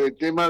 del tema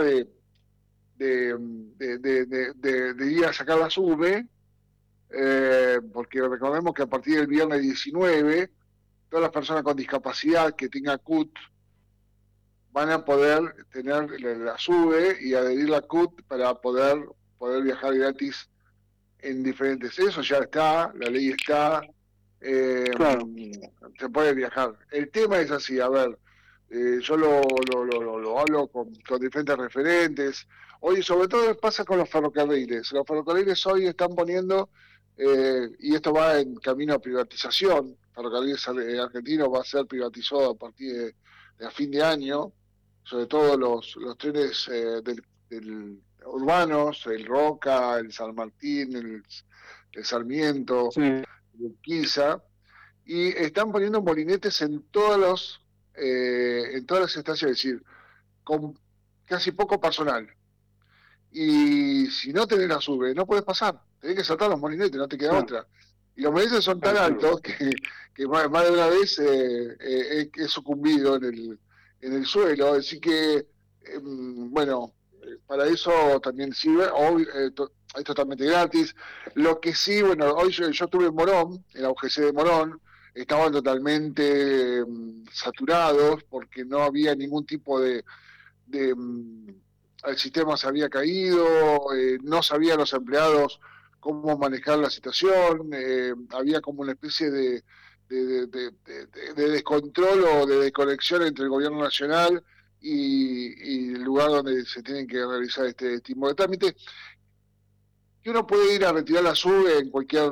de ir a sacar la SUBE, porque recordemos que a partir del viernes 19, todas las personas con discapacidad que tengan CUT van a poder tener la SUBE y adherir la CUT para poder viajar gratis en diferentes. Eso ya está, la ley está, Claro. se puede viajar. El tema es así, a ver, yo lo hablo con diferentes referentes. Hoy, sobre todo, pasa con los ferrocarriles. Los ferrocarriles hoy están poniendo, y esto va en camino a privatización. Ferrocarriles argentinos va a ser privatizado a partir de a fin de año, sobre todo los trenes del urbanos, el Roca, el San Martín, el Sarmiento, Sí, el Quilza, y están poniendo molinetes en todas las estaciones, es decir, con casi poco personal. Y si no tenés la SUBE, no puedes pasar, tenés que saltar los molinetes, no te queda claro, otra. Y los molinetes son tan claro. altos que más de una vez he sucumbido en el suelo, así que, bueno, para eso también sirve, hoy, es totalmente gratis. Lo que sí, bueno, hoy yo estuve en Morón, en la UGC de Morón, estaban totalmente saturados porque no había ningún tipo de el sistema se había caído, no sabían los empleados cómo manejar la situación, había como una especie de descontrol o de desconexión entre el gobierno nacional y el lugar donde se tienen que realizar este tipo de trámites, que uno puede ir a retirar la SUBE en cualquier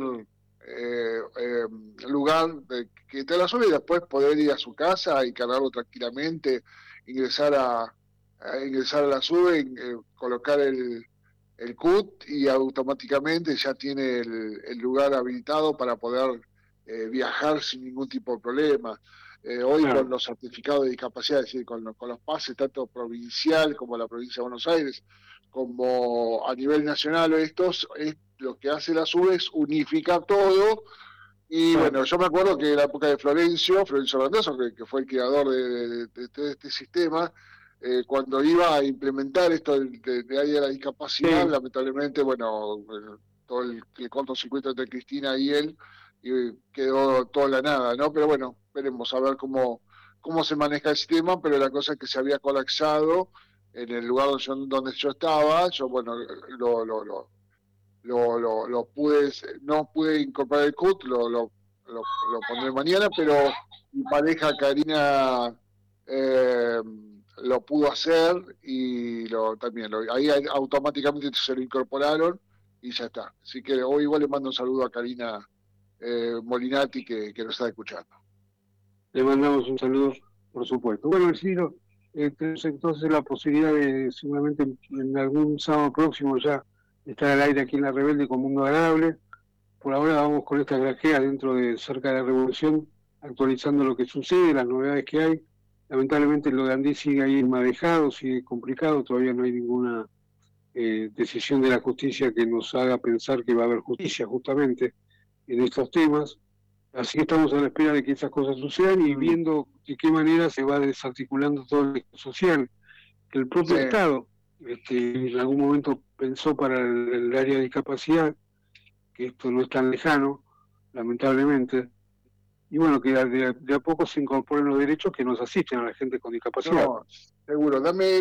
lugar que te la SUBE y después poder ir a su casa y cargarlo tranquilamente, ingresar ingresar a la SUBE, colocar el CUT y automáticamente ya tiene el lugar habilitado para poder viajar sin ningún tipo de problema. Hoy con Claro. los certificados de discapacidad, es decir, con los pases tanto provincial como la provincia de Buenos Aires, como a nivel nacional, lo que hace la SUBE es unificar todo. Y Claro. bueno, yo me acuerdo que en la época de Florencio Randazzo, que fue el creador de este sistema, cuando iba a implementar esto de área de la discapacidad, Sí, lamentablemente, bueno, todo el cortocircuito entre Cristina y él, y quedó toda la nada, ¿no? Pero bueno, veremos a ver cómo se maneja el sistema, pero la cosa es que se había colapsado en el lugar donde yo estaba. Yo, bueno, lo pude, no pude incorporar el CUT, lo pondré mañana, pero mi pareja Karina lo pudo hacer y ahí automáticamente se lo incorporaron y ya está. Así que hoy igual le mando un saludo a Karina Molinati que nos está escuchando. le mandamos un saludo, por supuesto. Bueno, Isidro, tenemos entonces la posibilidad de seguramente en algún sábado próximo ya estar al aire aquí en La Rebelde con Mundo Agradable. Por ahora vamos con esta grajea dentro de Cerca de la Revolución, actualizando lo que sucede, las novedades que hay. Lamentablemente lo de Andí sigue ahí madejado, sigue complicado, todavía no hay ninguna decisión de la justicia que nos haga pensar que va a haber justicia justamente en estos temas. Así que estamos a la espera de que esas cosas sucedan y viendo de qué manera se va desarticulando todo el social, que el Sí. propio Estado en algún momento pensó para el área de discapacidad, que esto no es tan lejano, lamentablemente, y bueno, que de a poco se incorporen los derechos que nos asisten a la gente con discapacidad. No, seguro.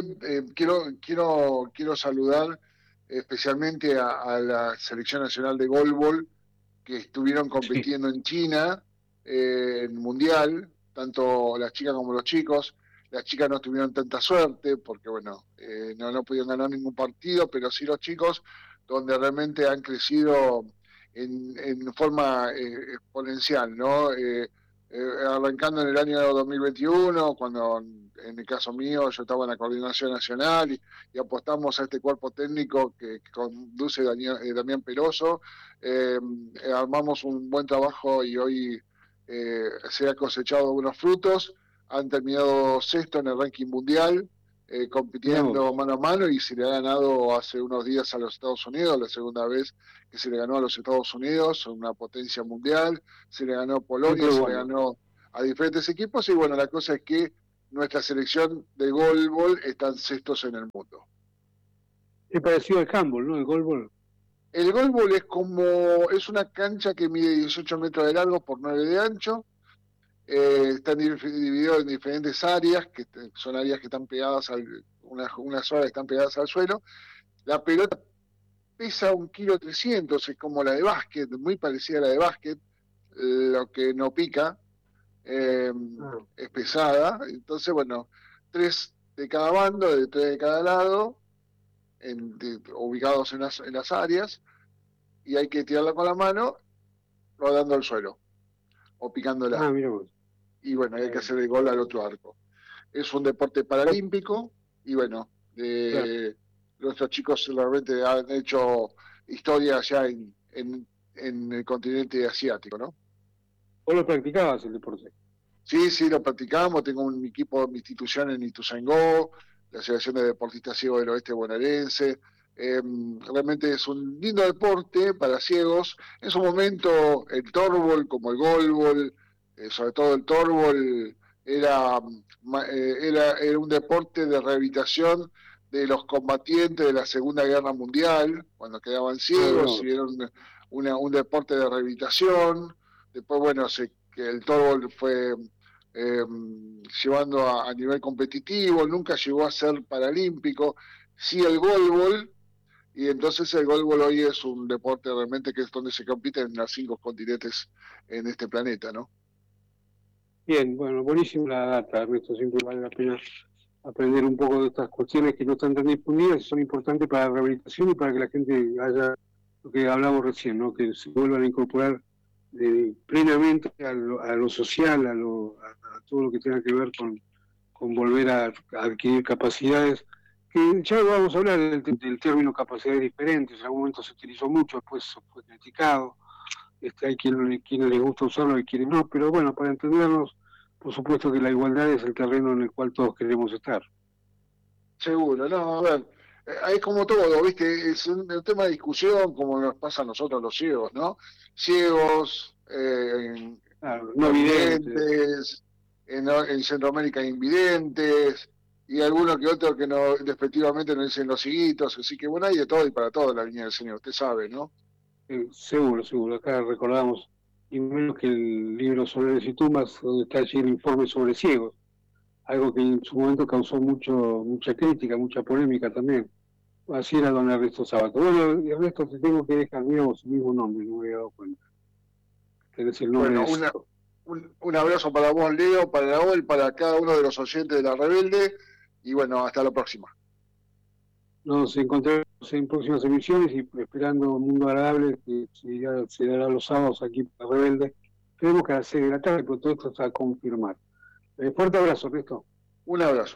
Quiero saludar especialmente a la Selección Nacional de Goalball que estuvieron Sí, compitiendo en China, en Mundial, tanto las chicas como los chicos. Las chicas no tuvieron tanta suerte porque, bueno, no pudieron ganar ningún partido, pero sí los chicos, donde realmente han crecido en forma exponencial, ¿no? Arrancando en el año 2021, cuando en el caso mío yo estaba en la coordinación nacional y apostamos a este cuerpo técnico que conduce Damián Peroso, armamos un buen trabajo y hoy se ha cosechado unos frutos. Han terminado sexto en el ranking mundial, mirá compitiendo vos, mano a mano y se le ha ganado hace unos días a los Estados Unidos, la segunda vez que se le ganó a los Estados Unidos, una potencia mundial. Se le ganó a Polonia, siempre se le bueno. ganó a diferentes equipos y bueno, la cosa es que nuestra selección de goalball están sextos en el mundo. Es parecido al handball, ¿no? El goalball. El goalball es una cancha que mide 18 metros de largo por 9 de ancho. Están divididos en diferentes áreas, que son áreas que están pegadas unas horas están pegadas al suelo. La pelota pesa 1,3 kg, es como la de básquet, muy parecida a la de básquet, lo que no pica, es pesada. Entonces, bueno, 3 de cada bando, 3 de cada lado, ubicados en las áreas, y hay que tirarla con la mano, rodando el suelo, o picándola. Mira vos. Y bueno, hay que hacer el gol al otro arco. Es un deporte paralímpico, y bueno, claro, nuestros chicos realmente han hecho historia allá en el continente asiático, ¿no? ¿Vos lo practicabas el deporte? Sí, lo practicamos. Tengo un equipo, mi institución en Ituzaingó, la Asociación de Deportistas Ciegos del Oeste Bonaerense. Realmente es un lindo deporte para ciegos. En su momento el torbol, como el goalball, sobre todo el torbol, era un deporte de rehabilitación de los combatientes de la Segunda Guerra Mundial, cuando quedaban ciegos, y era un deporte de rehabilitación. Después, bueno, que el torbol fue llevando a nivel competitivo, nunca llegó a ser paralímpico, sí el goalball, y entonces el goalball hoy es un deporte realmente que es donde se compite en los 5 continentes en este planeta, ¿no? Bien, bueno, buenísima la data, Ernesto, siempre vale la pena aprender un poco de estas cuestiones que no están tan difundidas y son importantes para la rehabilitación y para que la gente haya, lo que hablamos recién, ¿no? Que se vuelvan a incorporar plenamente a lo social, a todo lo que tenga que ver con volver a adquirir capacidades, que ya vamos a hablar del término capacidades diferentes. En algún momento se utilizó mucho, después fue criticado, hay quienes les gusta usarlo y quienes no, pero bueno, para entendernos, por supuesto que la igualdad es el terreno en el cual todos queremos estar. Seguro, no, a ver, es como todo, ¿viste? Es un tema de discusión, como nos pasa a nosotros los ciegos, ¿no? Ciegos, claro, no videntes, en Centroamérica invidentes, y algunos que otros que no, despectivamente nos dicen los cieguitos, así que bueno, hay de todo y para todo en la Viña del Señor, usted sabe, ¿no? Seguro, acá recordamos, y menos que el libro Soleres y Tumbas, donde está allí el informe sobre ciegos, algo que en su momento causó mucha crítica, mucha polémica también. Así era don Ernesto Sábato. Bueno, Ernesto, te tengo que dejar, digamos, su mismo nombre, no me había dado cuenta. Tenés el nombre bueno, un abrazo para vos, Leo, para Raúl, para cada uno de los oyentes de La Rebelde, y bueno, hasta la próxima. Nos encontraremos en próximas emisiones y esperando un mundo agradable que se dará los sábados aquí para Rebelde. Esperemos que a las 6 de la tarde, pero todo esto está a confirmar. Fuerte abrazo, Ernesto. Un abrazo.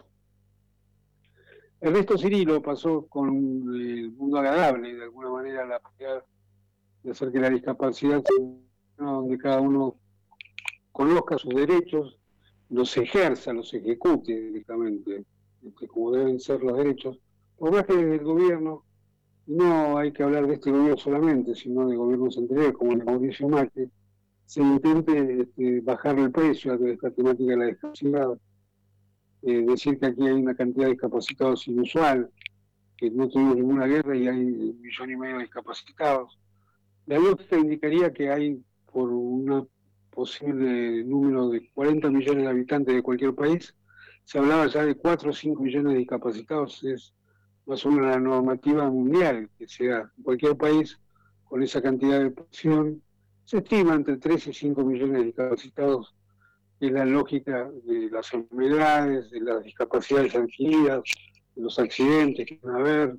Ernesto Cirilo pasó con el mundo agradable, de alguna manera, la posibilidad de hacer que la discapacidad sea donde cada uno conozca sus derechos, los ejerza, los ejecute directamente, como deben ser los derechos. Por más que desde el gobierno, no hay que hablar de este gobierno solamente, sino de gobiernos anteriores, como el de Mauricio Macri, se intente bajar el precio a esta temática de la discapacidad, decir que aquí hay una cantidad de discapacitados inusual, que no tuvimos ninguna guerra y hay 1,5 millones de discapacitados. La lógica indicaría que hay, por un posible número de 40 millones de habitantes de cualquier país, se hablaba ya de 4 o 5 millones de discapacitados, es más o menos la normativa mundial, que sea en cualquier país con esa cantidad de población, se estima entre 3 y 5 millones de discapacitados, que es la lógica de las enfermedades, de las discapacidades adquiridas, de los accidentes que van a haber,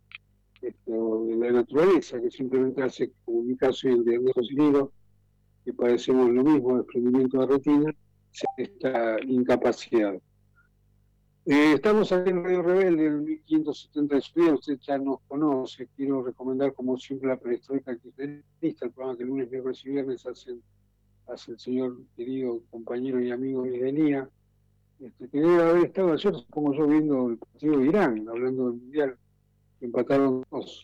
de la naturaleza, que simplemente hace, como en mi caso y el de Ernesto Cirilo, que padecemos lo mismo, desprendimiento de retina, esta incapacidad. Estamos aquí en Radio Rebelde, en 1570 de su vida, usted ya nos conoce, quiero recomendar como siempre la Perestroika Kirchnerista, el programa que lunes, miércoles y viernes hace el señor querido compañero y amigo Isdenía, que debe haber estado ayer, como yo, viendo el partido de Irán, hablando del Mundial, que empataron 2.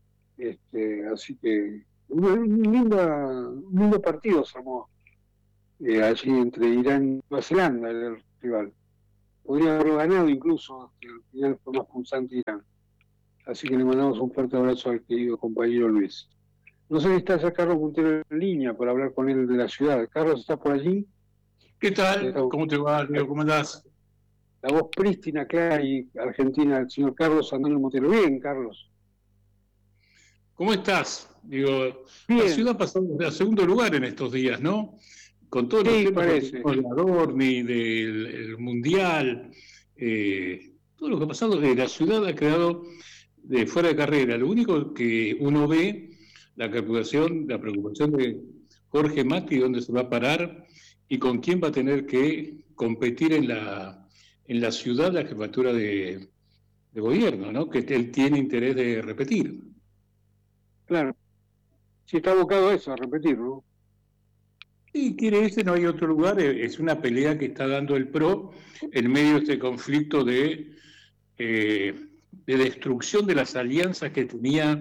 Así que un lindo partido se armó allí entre Irán y Nueva Zelanda, el rival. podría haberlo ganado incluso, que al final fue más punzante Irán. Así que le mandamos un fuerte abrazo al querido compañero Luis. No sé si está ya Carlos Montero en línea para hablar con él de la ciudad. Carlos, ¿estás por allí? ¿Qué tal? ¿Cómo te va, Leo? ¿Cómo andás? La voz prístina, clara y argentina del señor Carlos Antonio Montero. Bien, Carlos. ¿Cómo estás? Digo, bien. La ciudad pasó a segundo lugar en estos días, ¿no? Con todos los temas de la Dorni, del Mundial, todo lo que ha pasado, la ciudad ha quedado de fuera de carrera. Lo único que uno ve, la preocupación de Jorge Macri, dónde se va a parar y con quién va a tener que competir en la ciudad la jefatura de gobierno, ¿no? Que él tiene interés de repetir. Claro. Si está abocado a eso, a repetir, ¿no? Sí, quiere ese, no hay otro lugar, es una pelea que está dando el PRO en medio de este conflicto de destrucción de las alianzas que tenía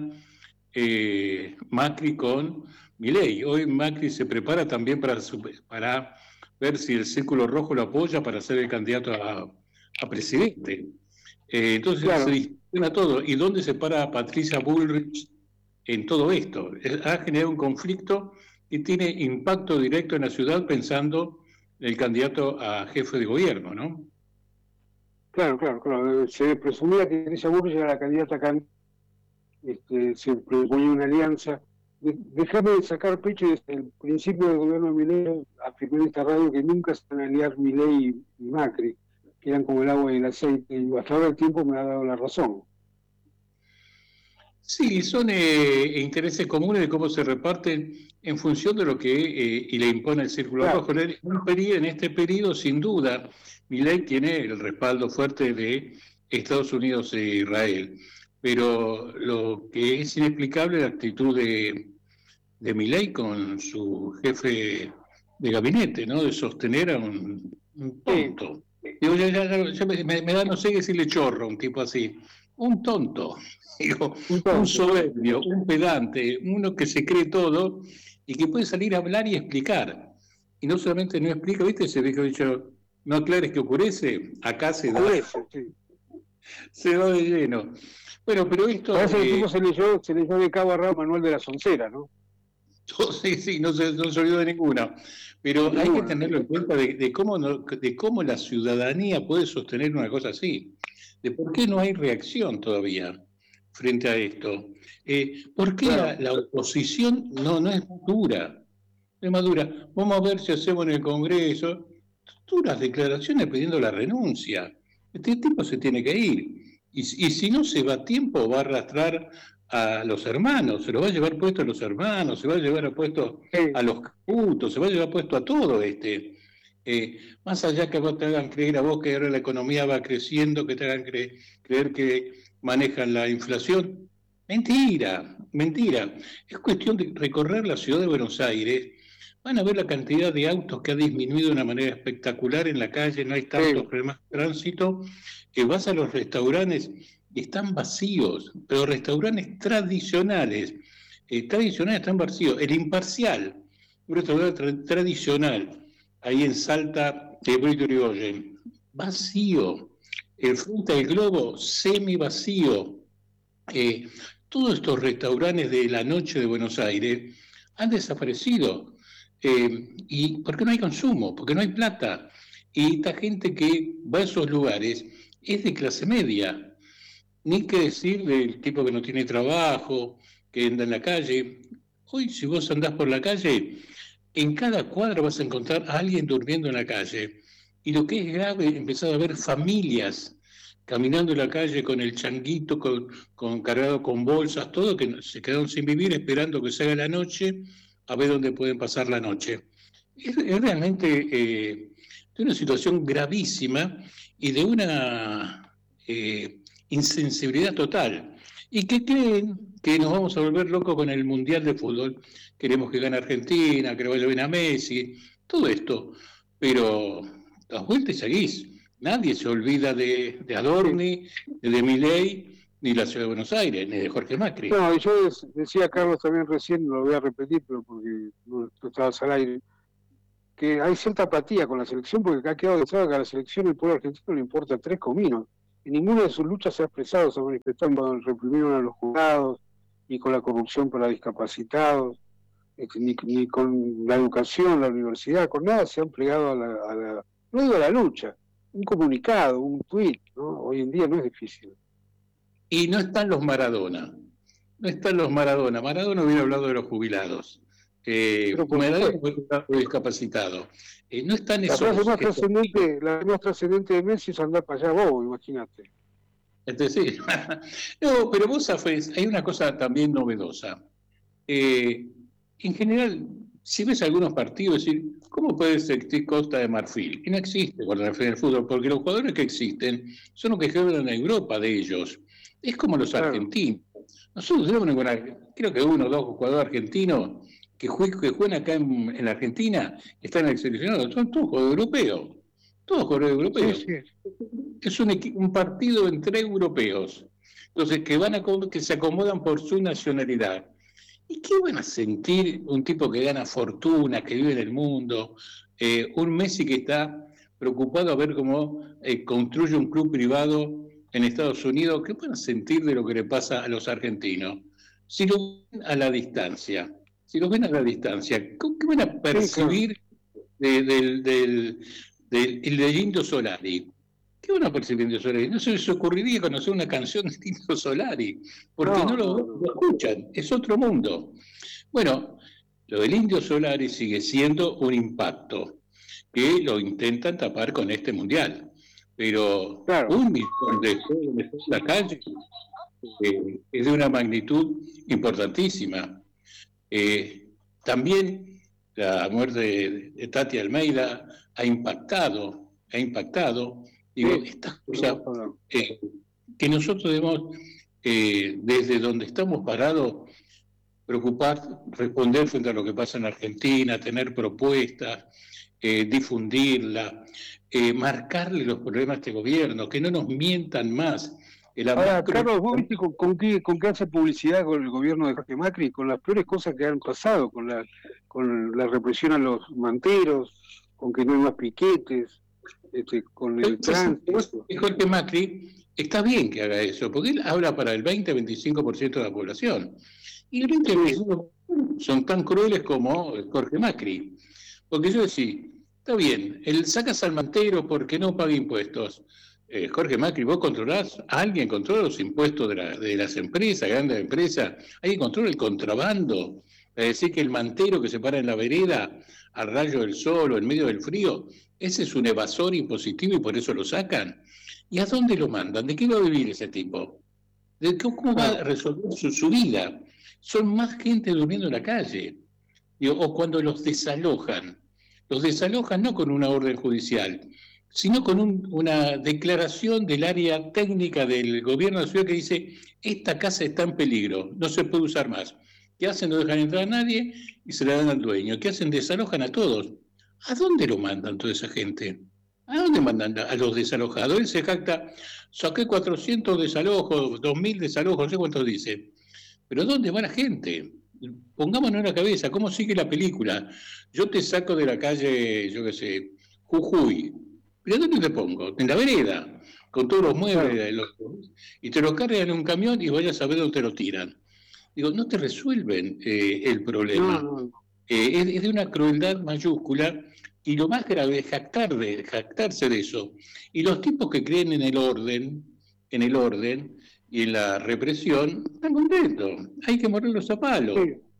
Macri con Milei. Hoy Macri se prepara también para ver si el Círculo Rojo lo apoya para ser el candidato a presidente. Entonces claro, se discutiona todo. ¿Y dónde se para Patricia Bullrich en todo esto? Ha generado un conflicto y tiene impacto directo en la ciudad pensando en el candidato a jefe de gobierno, ¿no? Claro. Se presumía que Patricia Bullrich era la candidata se proponía una alianza. Déjame de sacar pecho desde el principio del gobierno de Milei, afirmé en esta radio que nunca se van a aliar Milei y Macri, que eran como el agua y el aceite, y hasta ahora el tiempo me ha dado la razón. Sí, son intereses comunes de cómo se reparten en función de lo que y le impone el Círculo Rojo. En este periodo, sin duda, Milei tiene el respaldo fuerte de Estados Unidos e Israel. Pero lo que es inexplicable es la actitud de Milei con su jefe de gabinete, ¿no? De sostener a un tonto. Digo, ya me da, no sé qué decirle chorro, un tipo así. Un tonto. Digo, un soberbio, un pedante, uno que se cree todo y que puede salir a hablar y explicar. Y no solamente no explica, ¿viste? Ese viejo dicho, no aclares que oscurece, acá se da. Se va de lleno. Bueno, pero esto... Parece que el tipo se leyó de cabo a rabo Manuel de la Soncera, ¿no? Sí, no se olvidó de ninguna. Pero hay que tenerlo en cuenta de cómo la ciudadanía puede sostener una cosa así. De por qué no hay reacción todavía frente a esto. ¿Por qué la oposición no es madura? No es madura. Vamos a ver si hacemos en el Congreso duras declaraciones pidiendo la renuncia. Este tipo se tiene que ir. Y si no se va a tiempo, va a arrastrar a los hermanos, se lo va a llevar puesto a los hermanos, se va a llevar puesto a los caputos, se va a llevar puesto a todo más allá que vos te hagan creer a vos que ahora la economía va creciendo, que te hagan creer que manejan la inflación. Mentira. Es cuestión de recorrer la ciudad de Buenos Aires. Van a ver la cantidad de autos que ha disminuido de una manera espectacular en la calle, no hay tantos problemas de tránsito, que vas a los restaurantes y están vacíos, pero restaurantes tradicionales están vacíos. El Imparcial, un restaurante tradicional, ahí en Salta, de Brito Yrigoyen, vacío. El Frente del Globo, semi vacío. Todos estos restaurantes de la noche de Buenos Aires han desaparecido. ¿Y por qué no hay consumo? Porque no hay plata. Y esta gente que va a esos lugares es de clase media. Ni que decir del tipo que no tiene trabajo, que anda en la calle. Hoy, si vos andás por la calle, en cada cuadra vas a encontrar a alguien durmiendo en la calle. Y lo que es grave, empezar a ver familias caminando en la calle con el changuito, cargado con bolsas, todo, que se quedaron sin vivir esperando que se haga la noche, a ver dónde pueden pasar la noche. Es realmente de una situación gravísima y de una insensibilidad total. Y que creen que nos vamos a volver locos con el Mundial de Fútbol. Queremos que gane Argentina, que le vaya bien a Messi, todo esto. Pero das vueltas y seguís. Nadie se olvida de Adorni, de Milei, ni de la Ciudad de Buenos Aires, ni de Jorge Macri. No, yo decía Carlos también recién, lo voy a repetir, pero porque no estabas al aire, que hay cierta apatía con la selección, porque ha quedado demostrado que a la selección el pueblo argentino le importa 3 cominos. En ninguna de sus luchas se ha expresado, se ha manifestado cuando reprimieron a los juzgados, ni con la corrupción para discapacitados, ni con la educación, la universidad, con nada se han plegado a la no digo a la lucha, un comunicado, un tuit, ¿no? Hoy en día no es difícil. Y no están los Maradona. No están los Maradona. Maradona hubiera hablado de los jubilados. Maradona fue discapacitado. No están esos. La más trascendente de Messi es andar para allá bobo, imagínate. Sí. No, pero vos sabés, hay una cosa también novedosa. En general, si ves algunos partidos, decir, ¿cómo puede existir Costa de Marfil? Y no existe Costa de Marfil en el fútbol, porque los jugadores que existen son los que juegan en Europa de ellos. Es como los argentinos. Nosotros tenemos creo que 1 o 2 jugadores argentinos que juegan acá en la Argentina, que están en el seleccionado, son todos jugadores europeos. Todos jugadores europeos. Sí, sí. Es un partido entre europeos. Entonces, que se acomodan por su nacionalidad. ¿Y qué van a sentir un tipo que gana fortuna, que vive en el mundo? Un Messi que está preocupado a ver cómo construye un club privado en Estados Unidos. ¿Qué van a sentir de lo que le pasa a los argentinos? Si lo ven a la distancia, ¿qué van a percibir de Indio Solari? ¿Qué van a percibir de Indio Solari? No se les ocurriría conocer una canción de Indio Solari, porque no lo escuchan, es otro mundo. Bueno, lo del Indio Solari sigue siendo un impacto, que lo intentan tapar con este mundial. Pero 1 millón de jóvenes en la calle es de una magnitud importantísima. También la muerte de Tati Almeida ha impactado. Digo, estas cosas que nosotros debemos, desde donde estamos parados, responder frente a lo que pasa en Argentina, tener propuestas, difundirlas, marcarle los problemas a este gobierno, que no nos mientan más. Ahora, Carlos, ¿vos viste con qué hace publicidad con el gobierno de Jorge Macri? Con las peores cosas que han pasado, con la represión a los manteros, con que no hay más piquetes, con el tránsito. Jorge Macri está bien que haga eso, porque él habla para el 20-25% de la población. Y el 20% son tan crueles como Jorge Macri. Porque yo decía, está bien, él saca al mantero porque no paga impuestos. Jorge Macri, ¿vos controlás? ¿Alguien controla los impuestos de las empresas, grandes empresas? ¿Alguien controla el contrabando? Es decir, que el mantero que se para en la vereda al rayo del sol o en medio del frío, ese es un evasor impositivo y por eso lo sacan. ¿Y a dónde lo mandan? ¿De qué va a vivir ese tipo? ¿Cómo va a resolver su vida? Son más gente durmiendo en la calle. O cuando los desalojan no con una orden judicial, sino con una declaración del área técnica del gobierno de la ciudad que dice, esta casa está en peligro, no se puede usar más. ¿Qué hacen? No dejan entrar a nadie y se la dan al dueño. ¿Qué hacen? Desalojan a todos. ¿A dónde lo mandan toda esa gente? ¿A dónde mandan a los desalojados? Él se jacta, saqué 400 desalojos, 2000 desalojos, no sé cuántos dice. Pero ¿dónde va la gente? Pongámonos en la cabeza, ¿cómo sigue la película? Yo te saco de la calle, yo qué sé, Jujuy. ¿Pero dónde te pongo? En la vereda, con todos los muebles, y te lo cargan en un camión y vayas a ver dónde te lo tiran. Digo, no te resuelven el problema. No. Es de una crueldad mayúscula, y lo más grave es jactarse de eso. Y los tipos que creen en el orden y en la represión, están contentos. Hay que morirlos a palo.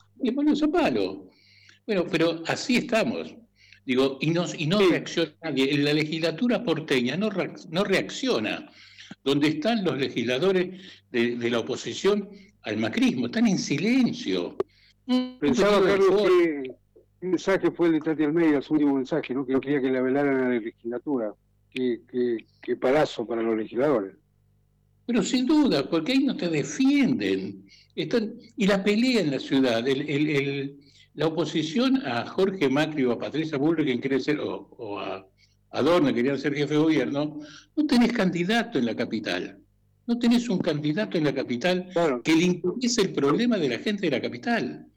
Bueno, pero así estamos. Digo, y no reacciona nadie. En la legislatura porteña no reacciona. Donde están los legisladores de la oposición al macrismo, están en silencio. Pensaba, Carlos, que el mensaje fue el de Tati Almeida, su último mensaje, ¿no? Que no quería que le velaran a la legislatura. Qué palazo para los legisladores. Pero sin duda, porque ahí no te defienden. Y la pelea en la ciudad, la oposición a Jorge Macri o a Patricia Bullrich, quien quiere ser, o a Adorno, que querían ser jefe de gobierno, no tenés candidato en la capital. No tenés un candidato en la capital que le interese el problema de la gente de la capital.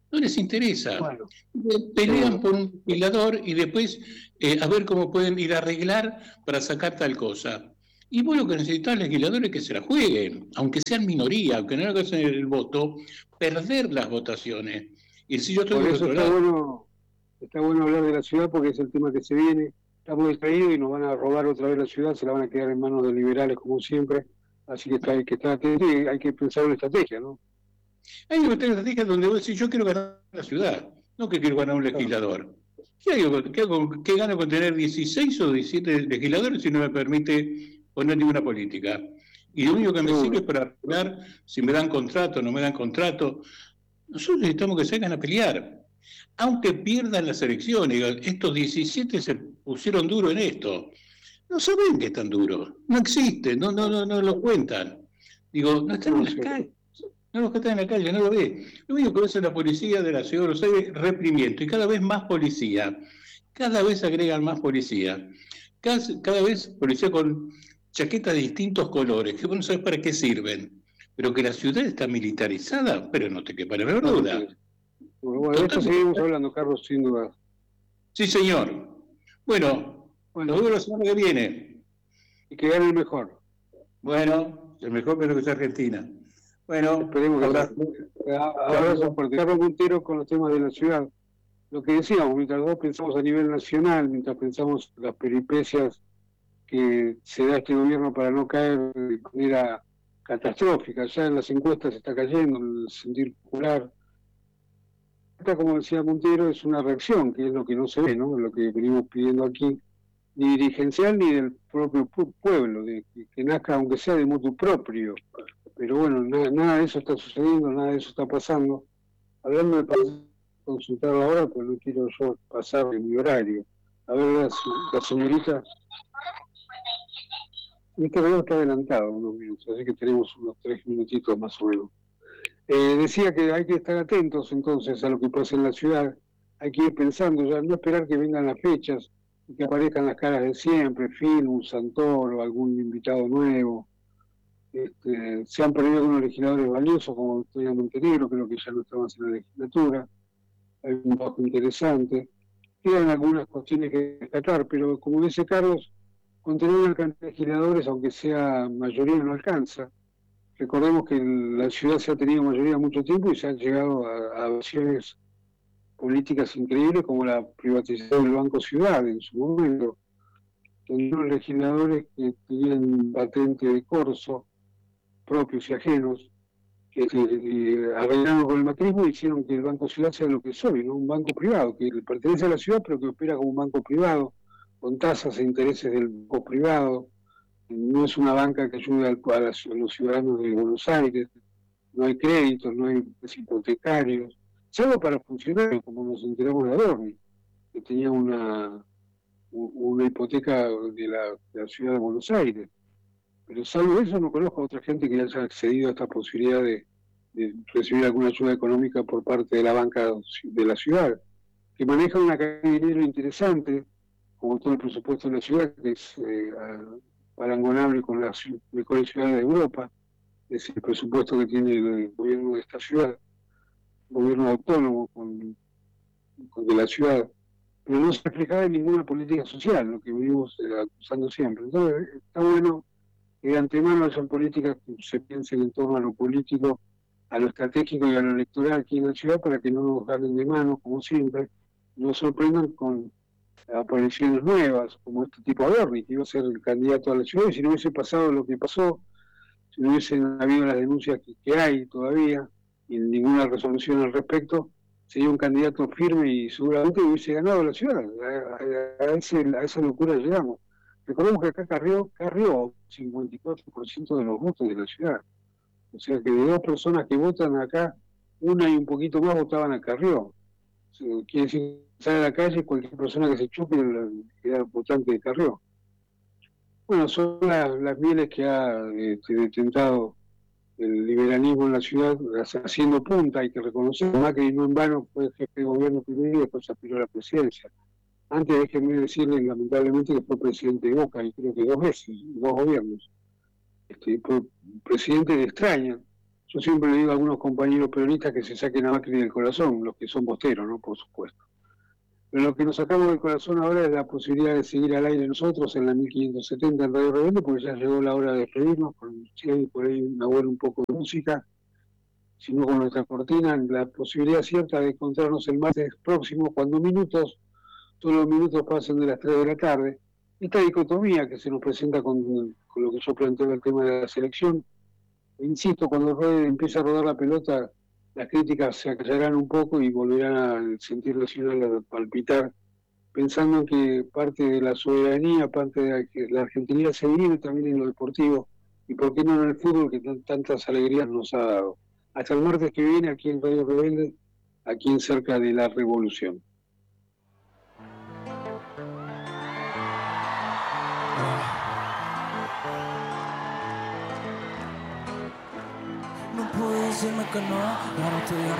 No les interesa. Bueno, Pelean por un legislador y después a ver cómo pueden ir a arreglar para sacar tal cosa. Y vos lo que necesitas legisladores que se la jueguen, aunque sean minoría, aunque no hagan el voto, perder las votaciones. Y si yo estoy por del eso otro lado. está bueno hablar de la ciudad porque es el tema que se viene. Estamos distraídos y nos van a robar otra vez la ciudad, se la van a quedar en manos de liberales como siempre. Así que hay que estar atento y hay que pensar una estrategia, ¿no? Hay que meter estrategias donde vos decís, yo quiero ganar la ciudad, no que quiero ganar un legislador. ¿Qué gano con tener 16 o 17 legisladores si no me permite poner ninguna política? Y lo único que me sirve es para arreglar si me dan contrato o no me dan contrato. Nosotros necesitamos que salgan a pelear. Aunque pierdan las elecciones, estos 17 se pusieron duro en esto. No saben que están duros, no existen, no lo cuentan. Digo, no están en las calles. No los que están en la calle, no lo ve. Lo único que ve es la policía de la ciudad de Buenos Aires reprimiendo, y cada vez más policía. Cada vez agregan más policía. Cada vez policía con chaquetas de distintos colores, que vos no sabés para qué sirven. Pero que la ciudad está militarizada, pero no te quepa la menor duda. Bueno, de esto seguimos hablando, Carlos, sin duda. Sí, señor. Bueno, nos vemos la semana que viene. Y que gane el mejor. Bueno, el mejor pero que es Argentina. Bueno, esperemos que abrazo fuerte. Carlos Montero con los temas de la ciudad. Lo que decíamos, mientras vos pensamos a nivel nacional, mientras pensamos las peripecias que se da este gobierno para no caer de manera catastrófica, ya en las encuestas se está cayendo, en el sentir popular. Esta, como decía Montero, es una reacción, que es lo que no se ve, ¿no? Lo que venimos pidiendo aquí, ni dirigencial ni del propio pueblo, de que nazca, aunque sea de motu propio. Pero bueno, nada de eso está sucediendo, nada de eso está pasando. Hablando de consultar ahora, pues no quiero yo pasar de mi horario. A ver, la señorita. Este reloj está adelantado unos minutos, así que tenemos unos 3 minutitos más o menos. Decía que hay que estar atentos entonces a lo que pasa en la ciudad. Hay que ir pensando, ya no esperar que vengan las fechas y que aparezcan las caras de siempre, Film, Santoro, algún invitado nuevo. Se han perdido algunos legisladores valiosos como Victoria Montenegro, creo que ya no está más en la legislatura. Hay un trabajo interesante. Quedan algunas cuestiones que destacar, pero como dice Carlos, con tener una cantidad de legisladores, aunque sea mayoría, no alcanza. Recordemos que la ciudad se ha tenido mayoría mucho tiempo y se han llegado a acciones políticas increíbles como la privatización del Banco Ciudad en su momento. Tenían legisladores que tenían patente de corso, propios y ajenos, que arreglaron con el macrismo y hicieron que el Banco Ciudad sea lo que es hoy, ¿no? Un banco privado, que pertenece a la ciudad pero que opera como un banco privado, con tasas e intereses del banco privado. No es una banca que ayude a los ciudadanos de Buenos Aires, no hay créditos, no hay hipotecarios, salvo para funcionarios, como nos enteramos de Adorni, que tenía una hipoteca de la ciudad de Buenos Aires. Pero salvo eso no conozco a otra gente que haya accedido a esta posibilidad de recibir alguna ayuda económica por parte de la banca de la ciudad, que maneja una cantidad de dinero interesante, como todo el presupuesto de la ciudad, que es parangonable con las mejores ciudades de Europa, es el presupuesto que tiene el gobierno de esta ciudad, gobierno autónomo de la ciudad, pero no se refleja en ninguna política social, lo que venimos acusando siempre. Entonces, está bueno que de antemano hayan políticas que se piensen en torno a lo político, a lo estratégico y a lo electoral aquí en la ciudad para que no nos ganen de mano, como siempre, nos sorprendan con apariciones nuevas, como este tipo Adorni, que iba a ser el candidato a la ciudad, y si no hubiese pasado lo que pasó, si no hubiesen habido las denuncias que hay todavía, y ninguna resolución al respecto, sería un candidato firme y seguramente hubiese ganado la ciudad. A esa locura llegamos. Recordemos que acá Carrió 54% de los votos de la ciudad. O sea que de 2 personas que votan acá, una y un poquito más votaban a Carrió. Quiere decir, sale a la calle, cualquier persona que se chupe era votante de Carrió. Bueno, son las mieles que ha detentado el liberalismo en la ciudad, haciendo punta, hay que reconocer. Macri no en vano fue jefe de gobierno primero y después aspiró a la presidencia. Antes déjenme decirle, lamentablemente, que fue presidente de Boca, y creo que 2 veces, 2 gobiernos. Fue presidente de Extraña. Yo siempre le digo a algunos compañeros peronistas que se saquen a Macri del corazón, los que son bosteros, ¿no? Por supuesto. Pero lo que nos sacamos del corazón ahora es la posibilidad de seguir al aire nosotros en la 1570 en Radio Rebelde, porque ya llegó la hora de despedirnos, si hay por ahí una buena un poco de música, sino con nuestra cortina, la posibilidad cierta de encontrarnos el martes próximo, cuando todos los minutos pasen de las 3 de la tarde. Esta dicotomía que se nos presenta con lo que yo planteo el tema de la selección. Insisto, cuando empiece a rodar la pelota, las críticas se acallarán un poco y volverán al sentir nacional a palpitar, pensando en que parte de la soberanía, parte de la argentinidad se vive también en lo deportivo, y por qué no en el fútbol que tantas alegrías nos ha dado. Hasta el martes que viene, aquí en Radio Rebelde, aquí en Cerca de la Revolución. No puedo decirme que no, ya no estoy